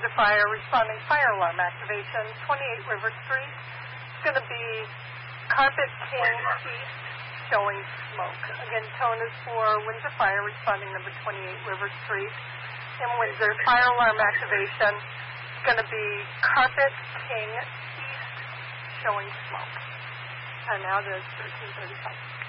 Windsor Fire responding fire alarm activation, 28 River Street. It's going to be Carpet King East showing smoke. Again, tone is for Windsor Fire responding number 28 River Street. In Windsor, fire alarm activation. It's going to be Carpet King East showing smoke. And now it is 13:35.